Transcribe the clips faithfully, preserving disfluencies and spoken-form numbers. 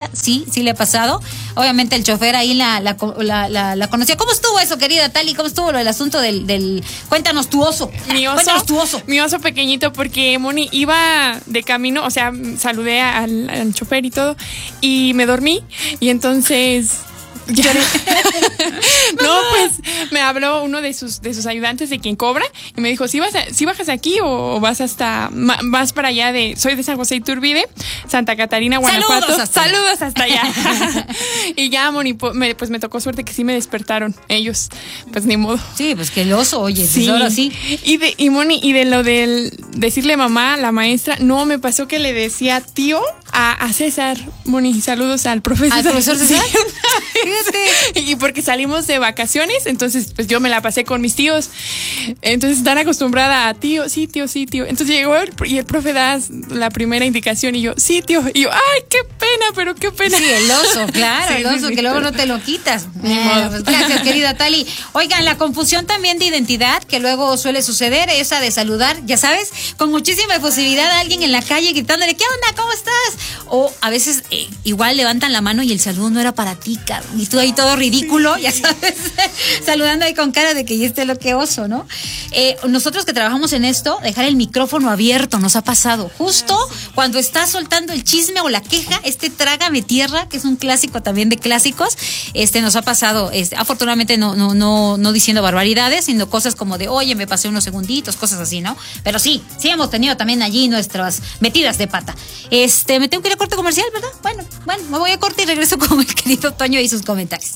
sí, sí le ha pasado. Obviamente el chofer ahí la, la, la, la, la conocía. ¿Cómo estuvo eso, querida Tali? ¿Cómo estuvo el asunto del, del... Cuéntanos tu oso. Mi oso, Cuéntanos tu oso. Mi oso pequeñito, porque Moni iba de camino, o sea, saludé al, al chofer y todo, y me dormí, y entonces... Ya. No, pues me habló uno de sus de sus ayudantes, de quien cobra, y me dijo, si vas a, si bajas aquí o vas hasta vas para allá de, soy de San José Iturbide, Santa Catarina, Guanajuato. Saludos hasta, Saludos hasta allá. Y ya, Moni, me, pues me tocó suerte que sí me despertaron ellos, pues ni modo. Sí, pues que el oso, oye, sí. Pues ahora sí. Y de y Moni, y de lo del decirle mamá, la maestra, no, me pasó que le decía tío a, a César. Moni, saludos al profesor. ¿Al profesor César? Sí. Y porque salimos de vacaciones, entonces pues yo me la pasé con mis tíos. Entonces están acostumbrada a tío, sí, tío, sí, tío. Entonces llegó el, y el profe da la primera indicación y yo, sí, tío. Y yo, ay, qué pena, pero qué pena. Sí, el oso, claro, sí, el oso, sí, que sí, luego pero... no te lo quitas. Ni Eh, modo. pues gracias, querida Tali. Oigan, la confusión también de identidad que luego suele suceder, esa de saludar, ya sabes, con muchísima efusividad a alguien en la calle gritándole, ¿qué onda? ¿Cómo estás? O a veces eh, igual levantan la mano y el saludo no era para ti, cabrón. Y tú ahí todo ridículo, ya sabes, saludando ahí con cara de que ya esté lo que oso, ¿no? Eh, nosotros que trabajamos en esto, dejar el micrófono abierto nos ha pasado. Justo cuando estás soltando el chisme o la queja, este trágame tierra, que es un clásico también de clásicos, este nos ha pasado, este, afortunadamente no, no, no, no diciendo barbaridades, sino cosas como de, oye, me pasé unos segunditos, cosas así, ¿no? Pero sí, sí hemos tenido también allí nuestras metidas de pata. Este, me tengo que ir a corte comercial, ¿verdad? Bueno, bueno, me voy a corte y regreso con el querido Toño y sus comentarios.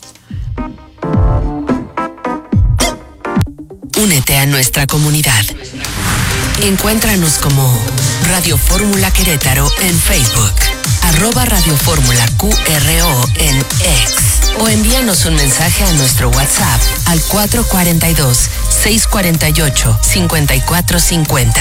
Únete a nuestra comunidad. Encuéntranos como Radio Fórmula Querétaro en Facebook, arroba Radio Fórmula Q R O en X, o envíanos un mensaje a nuestro WhatsApp al cuatro cuatro dos, seis cuatro ocho, cinco cuatro cinco cero.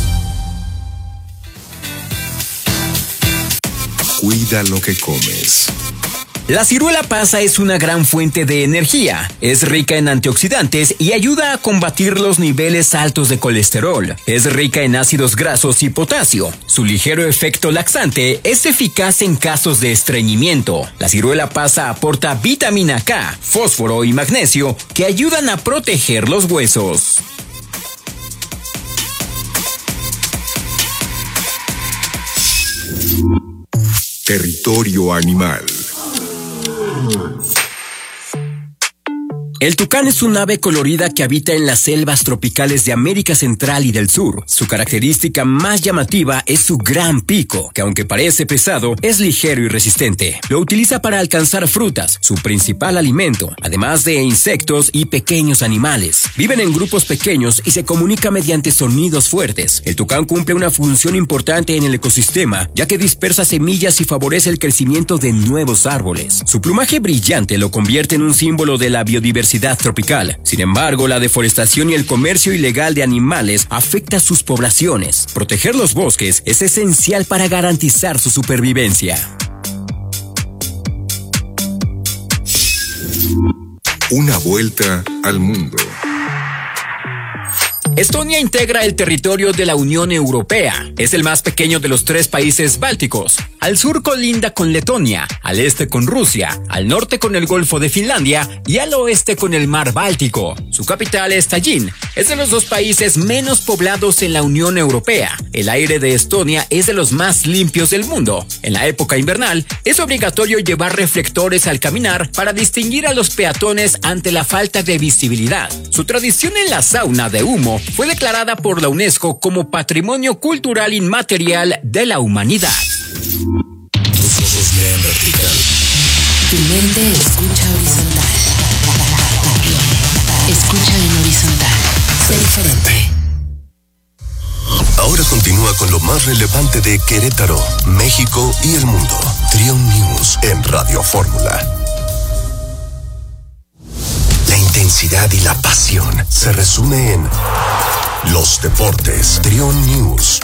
Cuida lo que comes. La ciruela pasa es una gran fuente de energía, es rica en antioxidantes y ayuda a combatir los niveles altos de colesterol. Es rica en ácidos grasos y potasio. Su ligero efecto laxante es eficaz en casos de estreñimiento. La ciruela pasa aporta vitamina K, fósforo y magnesio que ayudan a proteger los huesos. Territorio animal. El tucán es un ave colorida que habita en las selvas tropicales de América Central y del Sur. Su característica más llamativa es su gran pico, que aunque parece pesado, es ligero y resistente. Lo utiliza para alcanzar frutas, su principal alimento, además de insectos y pequeños animales. Viven en grupos pequeños y se comunica mediante sonidos fuertes. El tucán cumple una función importante en el ecosistema, ya que dispersa semillas y favorece el crecimiento de nuevos árboles. Su plumaje brillante lo convierte en un símbolo de la biodiversidad tropical. Sin embargo, la deforestación y el comercio ilegal de animales afecta a sus poblaciones. Proteger los bosques es esencial para garantizar su supervivencia. Una vuelta al mundo. Estonia integra el territorio de la Unión Europea. Es el más pequeño de los tres países bálticos. Al sur colinda con Letonia, al este con Rusia, al norte con el Golfo de Finlandia y al oeste con el Mar Báltico. Su capital es Tallinn. Es de los dos países menos poblados en la Unión Europea. El aire de Estonia es de los más limpios del mundo. En la época invernal, es obligatorio llevar reflectores al caminar para distinguir a los peatones ante la falta de visibilidad. Su tradición en la sauna de humo fue declarada por la UNESCO como Patrimonio Cultural Inmaterial de la Humanidad. Tus ojos leen vertical. Tu mente escucha horizontal. Escucha en horizontal. Sé diferente. Ahora continúa con lo más relevante de Querétaro, México y el mundo. Trion News en Radio Fórmula. La intensidad y la pasión se resume en los deportes. Trion News.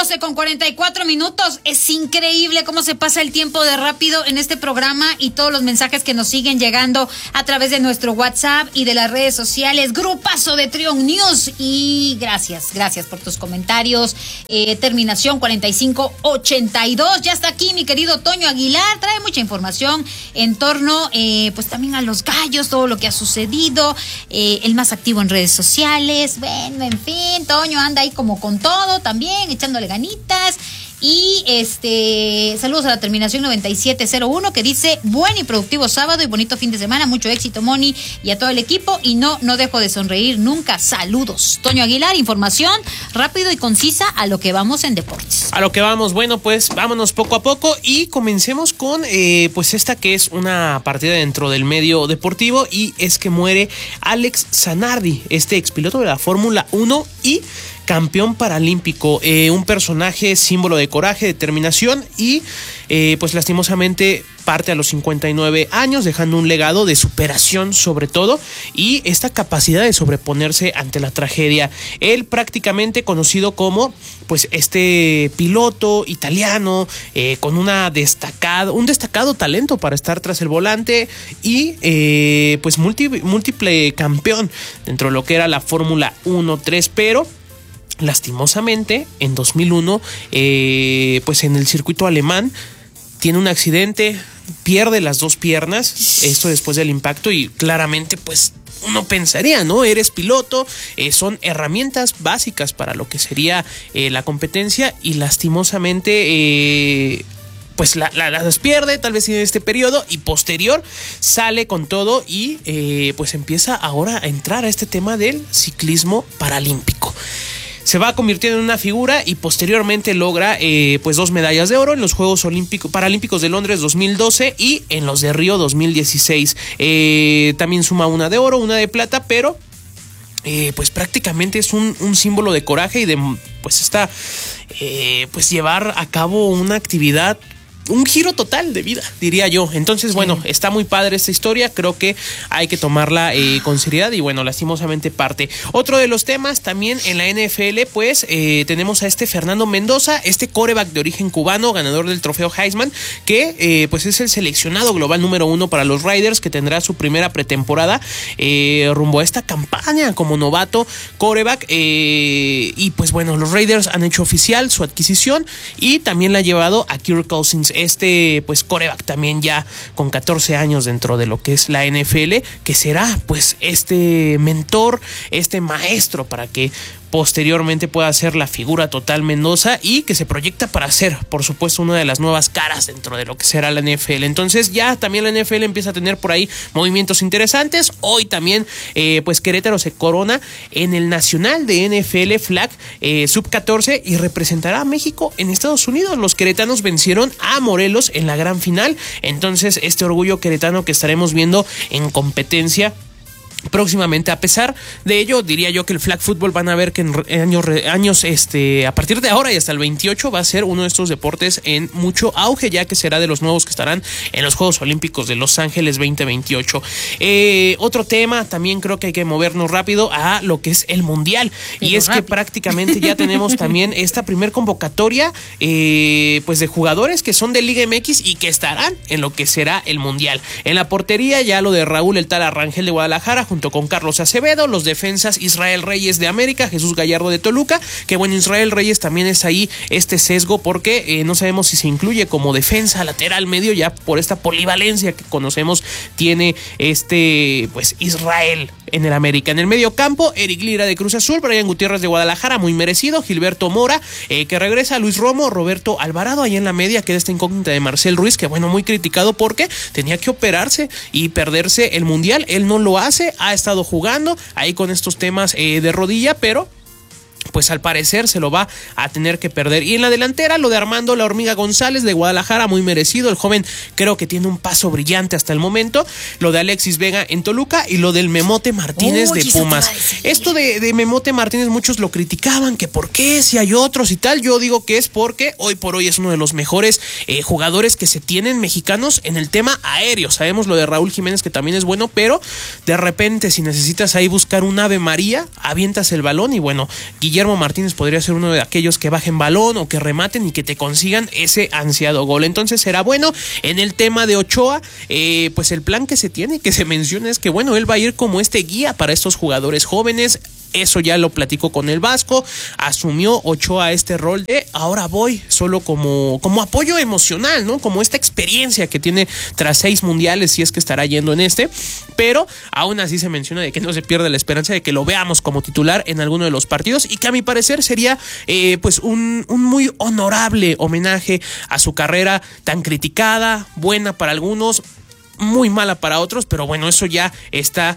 doce con cuarenta y cuatro minutos. Es increíble cómo se pasa el tiempo de rápido en este programa y todos los mensajes que nos siguen llegando a través de nuestro WhatsApp y de las redes sociales. Grupazo de Trion News. Y gracias, gracias por tus comentarios. Eh, terminación cuarenta y cinco ochenta y dos. Ya está aquí mi querido Toño Aguilar. Trae mucha información en torno, eh, pues también a los gallos, todo lo que ha sucedido. Eh, el más activo en redes sociales. Bueno, en fin, Toño anda ahí como con todo también, echándole ganitas. Y este saludos a la terminación noventa y siete cero uno que dice buen y productivo sábado y bonito fin de semana, mucho éxito Moni y a todo el equipo, y no, no dejo de sonreír nunca, saludos. Toño Aguilar, información rápido y concisa a lo que vamos en deportes. A lo que vamos, bueno, pues vámonos poco a poco y comencemos con eh, pues esta que es una partida dentro del medio deportivo, y es que muere Alex Zanardi, este expiloto de la Fórmula uno y campeón paralímpico, eh, un personaje símbolo de coraje, determinación y eh, pues lastimosamente parte a los cincuenta y nueve años, dejando un legado de superación sobre todo y esta capacidad de sobreponerse ante la tragedia. Él prácticamente conocido como pues este piloto italiano eh, con una destacado, un destacado talento para estar tras el volante y eh, pues multi, múltiple campeón dentro de lo que era la Fórmula uno tres, pero lastimosamente en dos mil uno eh, pues en el circuito alemán tiene un accidente, pierde las dos piernas, esto después del impacto, y claramente pues uno pensaría, ¿no? Eres piloto, eh, son herramientas básicas para lo que sería eh, la competencia, y lastimosamente eh, pues la, la, las pierde tal vez en este periodo, y posterior sale con todo y eh, pues empieza ahora a entrar a este tema del ciclismo paralímpico. Se va convirtiendo en una figura y posteriormente logra eh, pues dos medallas de oro en los Juegos Olímpicos Paralímpicos de Londres dos mil doce y en los de Río dos mil dieciséis. Eh, también suma una de oro, una de plata, pero eh, pues prácticamente es un, un símbolo de coraje y de pues esta eh, pues llevar a cabo una actividad, un giro total de vida, diría yo. Entonces, bueno, sí, está muy padre esta historia. Creo que hay que tomarla eh, con seriedad y, bueno, lastimosamente parte. Otro de los temas también en la N F L, pues, eh, tenemos a este Fernando Mendoza, este quarterback de origen cubano, ganador del trofeo Heisman, que, eh, pues, es el seleccionado global número uno para los Raiders, que tendrá su primera pretemporada eh, rumbo a esta campaña como novato quarterback. Eh, y, pues, bueno, los Raiders han hecho oficial su adquisición y también la ha llevado a Kirk Cousins, este pues quarterback también ya con catorce años dentro de lo que es la N F L, que será pues este mentor, este maestro para que posteriormente pueda ser la figura total Mendoza y que se proyecta para ser, por supuesto, una de las nuevas caras dentro de lo que será la N F L. Entonces ya también la N F L empieza a tener por ahí movimientos interesantes. Hoy también eh, pues Querétaro se corona en el Nacional de N F L Flag eh, sub catorce y representará a México en Estados Unidos. Los queretanos vencieron a Morelos en la gran final. Entonces este orgullo queretano que estaremos viendo en competencia próximamente. A pesar de ello, diría yo que el flag football van a ver que en años, años este, a partir de ahora y hasta el veintiocho va a ser uno de estos deportes en mucho auge, ya que será de los nuevos que estarán en los Juegos Olímpicos de Los Ángeles veinte veintiocho. Eh, otro tema, también creo que hay que movernos rápido a lo que es el Mundial, y es rápido. Que prácticamente ya tenemos también esta primer convocatoria eh, pues de jugadores que son de Liga M X y que estarán en lo que será el Mundial. En la portería ya lo de Raúl el Tal Arrangel de Guadalajara, junto con Carlos Acevedo, los defensas Israel Reyes de América, Jesús Gallardo de Toluca, que bueno, Israel Reyes también es ahí este sesgo porque eh, no sabemos si se incluye como defensa lateral medio, ya por esta polivalencia que conocemos tiene este pues Israel en el América. En el medio campo, Eric Lira de Cruz Azul, Brian Gutiérrez de Guadalajara, muy merecido, Gilberto Mora, eh, que regresa, Luis Romo, Roberto Alvarado, ahí en la media queda esta incógnita de Marcel Ruiz, que bueno, muy criticado porque tenía que operarse y perderse el Mundial, él no lo hace, ha estado jugando ahí con estos temas eh, de rodilla, pero pues al parecer se lo va a tener que perder. Y en la delantera, lo de Armando La Hormiga González de Guadalajara, muy merecido, el joven creo que tiene un paso brillante hasta el momento. Lo de Alexis Vega en Toluca y lo del Memote Martínez Uy, de Pumas. Esto de, de Memote Martínez muchos lo criticaban, que por qué, si hay otros y tal. Yo digo que es porque hoy por hoy es uno de los mejores eh, jugadores que se tienen mexicanos en el tema aéreo. Sabemos lo de Raúl Jiménez, que también es bueno, pero de repente si necesitas ahí buscar un Ave María, avientas el balón y bueno, Guillermo Guillermo Martínez podría ser uno de aquellos que bajen balón o que rematen y que te consigan ese ansiado gol. Entonces será bueno. En el tema de Ochoa, eh, pues el plan que se tiene, que se menciona, es que bueno, él va a ir como este guía para estos jugadores jóvenes. Eso ya lo platicó con el Vasco, asumió Ochoa este rol de ahora voy solo como, como apoyo emocional, ¿no? Como esta experiencia que tiene tras seis mundiales, si es que estará yendo en este, pero aún así se menciona de que no se pierde la esperanza de que lo veamos como titular en alguno de los partidos y que a mi parecer sería eh, pues un, un muy honorable homenaje a su carrera tan criticada, buena para algunos, muy mala para otros, pero bueno, eso ya está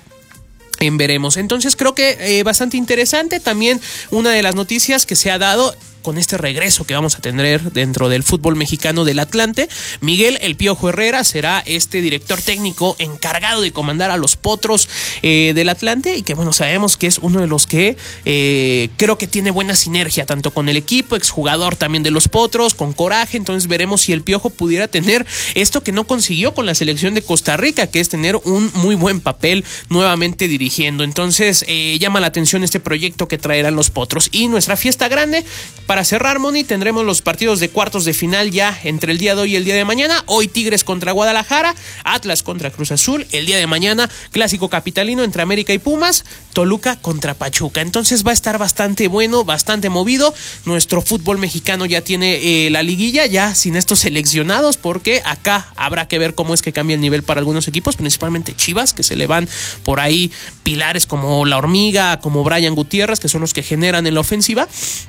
en veremos. Entonces creo que eh, bastante interesante. También una de las noticias que se ha dado con este regreso que vamos a tener dentro del fútbol mexicano del Atlante, Miguel El Piojo Herrera será este director técnico encargado de comandar a los Potros eh, del Atlante, y que bueno, sabemos que es uno de los que eh, creo que tiene buena sinergia tanto con el equipo, exjugador también de los Potros, con coraje. Entonces veremos si el Piojo pudiera tener esto que no consiguió con la selección de Costa Rica, que es tener un muy buen papel nuevamente dirigiendo. Entonces eh, llama la atención este proyecto que traerán los Potros. Y nuestra fiesta grande, para cerrar, Moni, tendremos los partidos de cuartos de final ya entre el día de hoy y el día de mañana. Hoy Tigres contra Guadalajara, Atlas contra Cruz Azul. El día de mañana clásico capitalino entre América y Pumas, Toluca contra Pachuca. Entonces va a estar bastante bueno, bastante movido. Nuestro fútbol mexicano ya tiene eh, la liguilla, ya sin estos seleccionados, porque acá habrá que ver cómo es que cambia el nivel para algunos equipos, principalmente Chivas, que se le van por ahí pilares como La Hormiga, como Brian Gutiérrez, que son los que generan en la ofensiva.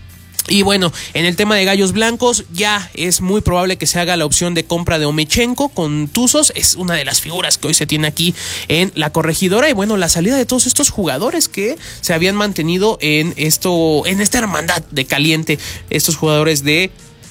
Y bueno, en el tema de Gallos Blancos ya es muy probable que se haga la opción de compra de Omechenko con Tuzos. Es una de las figuras que hoy se tiene aquí en la Corregidora. Y bueno, la salida de todos estos jugadores que se habían mantenido en esto, en esta hermandad de caliente, estos jugadores de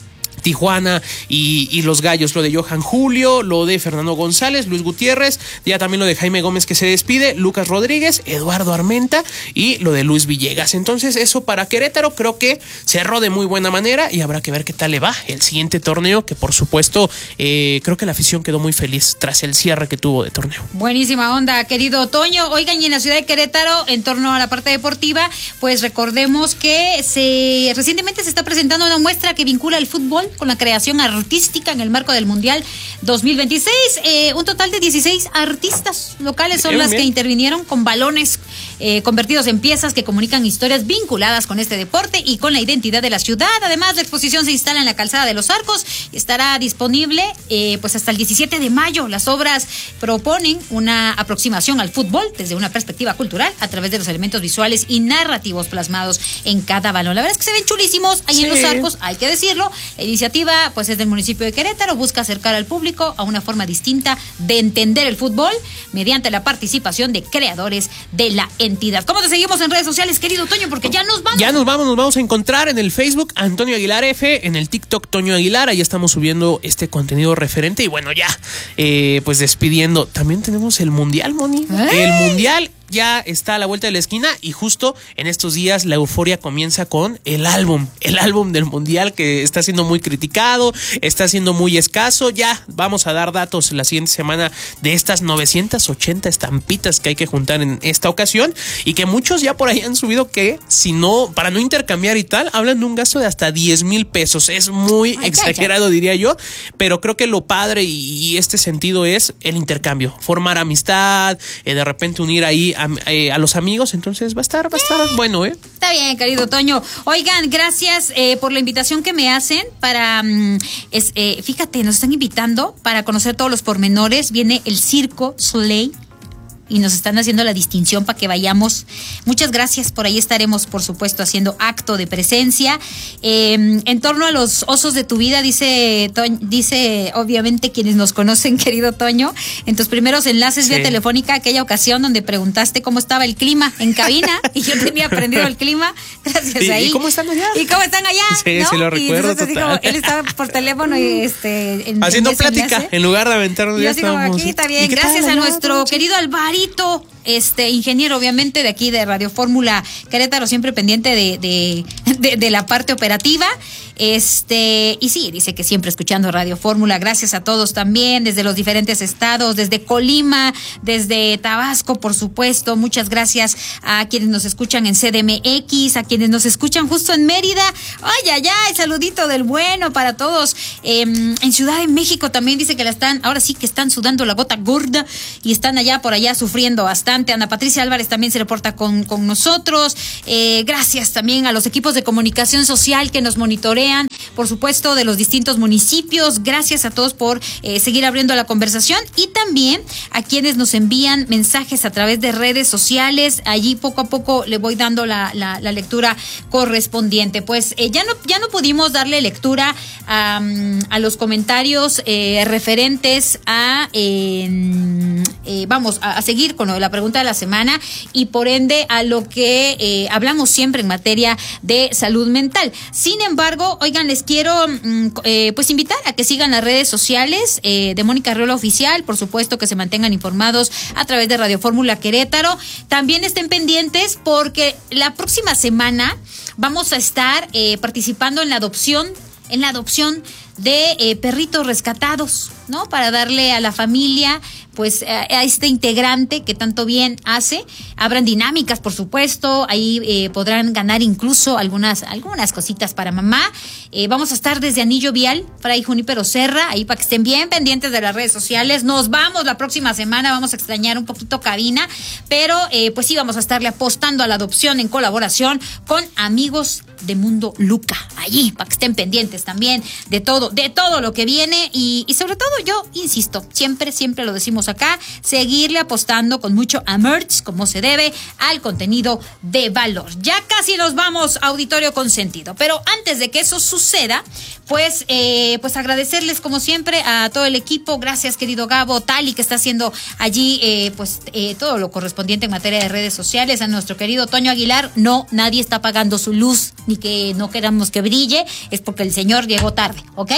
Tijuana y, y los Gallos, lo de Johan Julio, lo de Fernando González, Luis Gutiérrez, ya también lo de Jaime Gómez que se despide, Lucas Rodríguez, Eduardo Armenta y lo de Luis Villegas. Entonces eso para Querétaro creo que cerró de muy buena manera y habrá que ver qué tal le va el siguiente torneo, que por supuesto eh, creo que la afición quedó muy feliz tras el cierre que tuvo de torneo. Buenísima onda, querido Toño. Oigan, y en la ciudad de Querétaro, en torno a la parte deportiva, pues recordemos que se recientemente se está presentando una muestra que vincula el fútbol con la creación artística en el marco del Mundial dos mil veintiséis. Eh, un total de dieciséis artistas locales son bien, las bien. que intervinieron con balones eh, convertidos en piezas que comunican historias vinculadas con este deporte y con la identidad de la ciudad. Además, la exposición se instala en la Calzada de los Arcos y estará disponible eh, pues hasta el diecisiete de mayo. Las obras proponen una aproximación al fútbol desde una perspectiva cultural a través de los elementos visuales y narrativos plasmados en cada balón. La verdad es que se ven chulísimos ahí sí. en los Arcos, hay que decirlo. La iniciativa pues es del municipio de Querétaro, busca acercar al público a una forma distinta de entender el fútbol mediante la participación de creadores de la entidad. ¿Cómo te seguimos en redes sociales, querido Toño? Porque ya nos vamos. Ya nos vamos, nos vamos a encontrar en el Facebook Antonio Aguilar F, en el TikTok Toño Aguilar, ahí estamos subiendo este contenido referente y bueno, ya eh, pues despidiendo. También tenemos el Mundial, Moni. ¡Ay! El Mundial ya está a la vuelta de la esquina y justo en estos días la euforia comienza con el álbum, el álbum del Mundial, que está siendo muy criticado, está siendo muy escaso. Ya vamos a dar datos la siguiente semana de estas novecientas ochenta estampitas que hay que juntar en esta ocasión y que muchos ya por ahí han subido que si no, para no intercambiar y tal, hablan de un gasto de hasta diez mil pesos. Es muy Ay, exagerado, ya. diría yo, pero creo que lo padre y, y este sentido es el intercambio, formar amistad, eh, de repente unir ahí a A, eh, a los amigos. Entonces va a estar, va a estar eh, bueno, ¿eh? Está bien, querido Toño. Oigan, gracias eh, por la invitación que me hacen para, um, es, eh, fíjate, nos están invitando para conocer todos los pormenores. Viene el Circo Soleil y nos están haciendo la distinción para que vayamos. Muchas gracias, por ahí estaremos, por supuesto, haciendo acto de presencia. Eh, en torno a los osos de tu vida, dice, Toño, dice obviamente quienes nos conocen, querido Toño, en tus primeros enlaces sí. vía telefónica, aquella ocasión donde preguntaste cómo estaba el clima en cabina y yo tenía aprendido el clima, gracias ¿Y, ahí. ¿Y cómo están allá? ¿Y cómo están allá? Sí, ¿no? sí lo recuerdo, total. Dijo, él estaba por teléfono y este... En, haciendo en plática, enlace. en lugar de aventarnos. Y yo así como aquí, está bien, gracias a nuestro querido Alvarito este ingeniero obviamente de aquí de Radio Fórmula Querétaro, siempre pendiente de, de, de, de la parte operativa. Este, y sí, dice que siempre escuchando Radio Fórmula. Gracias a todos también, desde los diferentes estados, desde Colima, desde Tabasco, por supuesto. Muchas gracias a quienes nos escuchan en C D M X, a quienes nos escuchan justo en Mérida. Ay, ay, ay, saludito del bueno para todos. Eh, en Ciudad de México también dice que la están, ahora sí que están sudando la gota gorda y están allá por allá sufriendo bastante. Ana Patricia Álvarez también se reporta con, con nosotros. Eh, gracias también a los equipos de comunicación social que nos monitorean, por supuesto, de los distintos municipios. Gracias a todos por eh, seguir abriendo la conversación y también a quienes nos envían mensajes a través de redes sociales. Allí poco a poco le voy dando la, la, la lectura correspondiente. Pues eh, ya no ya no pudimos darle lectura a, a los comentarios eh, referentes a eh, eh, vamos a, a seguir con lo de la pregunta de la semana y por ende a lo que eh, hablamos siempre en materia de salud mental. Sin embargo, oigan, les quiero eh, pues invitar a que sigan las redes sociales eh, de Mónica Arriola Oficial, por supuesto que se mantengan informados a través de Radio Fórmula Querétaro. También estén pendientes porque la próxima semana vamos a estar eh, participando en la adopción, en la adopción de eh, perritos rescatados, ¿no? Para darle a la familia, pues, a, a este integrante que tanto bien hace. Habrán dinámicas, por supuesto, ahí eh, podrán ganar incluso algunas, algunas cositas para mamá. Eh, vamos a estar desde Anillo Vial, Fray Junípero Serra, ahí para que estén bien pendientes de las redes sociales. Nos vamos la próxima semana, vamos a extrañar un poquito cabina, pero eh, pues sí, vamos a estarle apostando a la adopción en colaboración con amigos de Mundo Luca, allí, para que estén pendientes también de todo, de todo lo que viene y, y sobre todo yo, insisto, siempre, siempre lo decimos acá, seguirle apostando con mucho a merch, como se debe, al contenido de valor. Ya casi nos vamos, auditorio consentido, pero antes de que eso suceda, pues, eh, pues agradecerles como siempre a todo el equipo. Gracias, querido Gabo, Tali, que está haciendo allí, eh, pues, eh, todo lo correspondiente en materia de redes sociales, a nuestro querido Toño Aguilar. No, nadie está pagando su luz, ni que no queramos que brille, es porque el señor llegó tarde, ¿ok?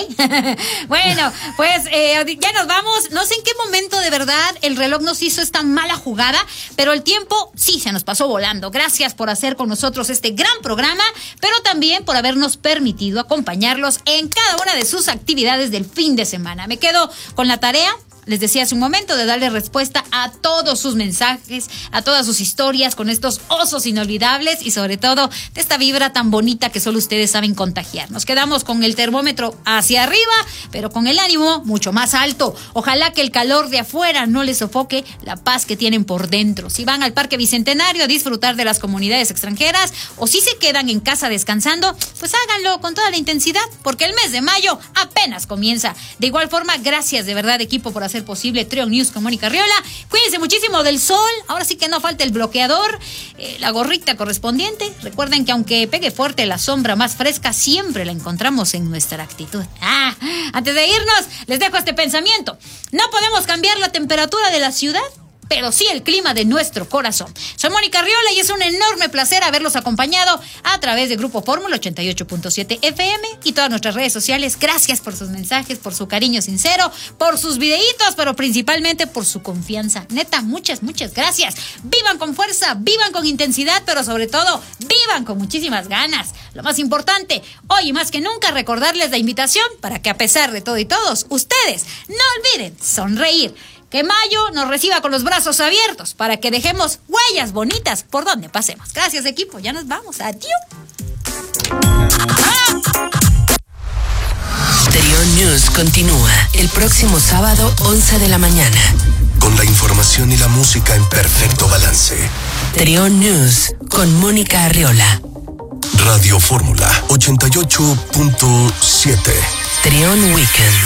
Bueno, pues eh, ya nos vamos. No sé en qué momento de verdad el reloj nos hizo esta mala jugada, pero el tiempo sí se nos pasó volando. Gracias por hacer con nosotros este gran programa, pero también por habernos permitido acompañarlos en cada una de sus actividades del fin de semana. Me quedo con la tarea, les decía hace un momento, de darle respuesta a todos sus mensajes, a todas sus historias con estos osos inolvidables y sobre todo de esta vibra tan bonita que solo ustedes saben contagiar. Nos quedamos con el termómetro hacia arriba, pero con el ánimo mucho más alto. Ojalá que el calor de afuera no les sofoque la paz que tienen por dentro. Si van al Parque Bicentenario a disfrutar de las comunidades extranjeras o si se quedan en casa descansando, pues háganlo con toda la intensidad, porque el mes de mayo apenas comienza. De igual forma, gracias de verdad, equipo, por hacer posible Trio News con Mónica Arriola. Cuídense muchísimo del sol, ahora sí que no falta el bloqueador, eh, la gorrita correspondiente. Recuerden que aunque pegue fuerte la sombra más fresca, siempre la encontramos en nuestra actitud. Ah, antes de irnos, les dejo este pensamiento. No podemos cambiar la temperatura de la ciudad, pero sí el clima de nuestro corazón. Soy Mónica Arriola y es un enorme placer haberlos acompañado a través de Grupo Fórmula ochenta y ocho punto siete F M y todas nuestras redes sociales. Gracias por sus mensajes, por su cariño sincero, por sus videitos, pero principalmente por su confianza. Neta, muchas, muchas gracias. Vivan con fuerza, vivan con intensidad, pero sobre todo, vivan con muchísimas ganas. Lo más importante, hoy y más que nunca, recordarles la invitación para que a pesar de todo y todos, ustedes no olviden sonreír. Que mayo nos reciba con los brazos abiertos para que dejemos huellas bonitas por donde pasemos. Gracias, equipo. Ya nos vamos. Adiós. Trio News continúa el próximo sábado, once de la mañana. Con la información y la música en perfecto balance. Trio News con Mónica Arriola. Radio Fórmula ochenta y ocho punto siete. Trión Weekend.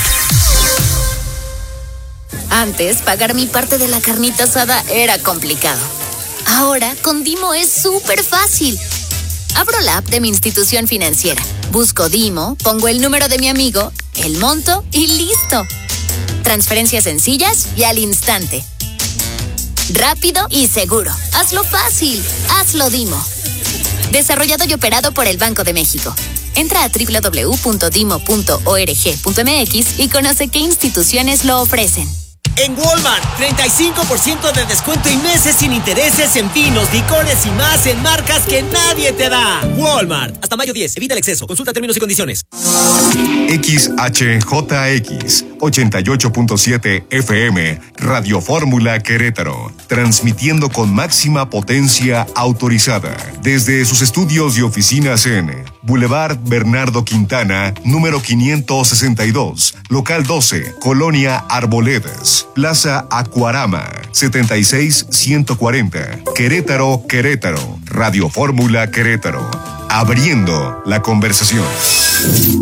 Antes, pagar mi parte de la carnita asada era complicado. Ahora, con Dimo es súper fácil. Abro la app de mi institución financiera, busco Dimo, pongo el número de mi amigo, el monto y listo. Transferencias sencillas y al instante. Rápido y seguro. Hazlo fácil. Hazlo Dimo. Desarrollado y operado por el Banco de México. Entra a doble u doble u doble u punto dimo punto org punto m x y conoce qué instituciones lo ofrecen. En Walmart, treinta y cinco por ciento de descuento y meses sin intereses en vinos, licores y más en marcas que nadie te da. Walmart, hasta mayo diez, evita el exceso, consulta términos y condiciones. X H J X ochenta y ocho punto siete F M, Radio Fórmula Querétaro, transmitiendo con máxima potencia autorizada desde sus estudios y oficinas en Boulevard Bernardo Quintana, número quinientos sesenta y dos, local doce, Colonia Arboledas, Plaza Acuarama, setenta y seis ciento cuarenta, Querétaro, Querétaro, Radio Fórmula Querétaro, abriendo la conversación.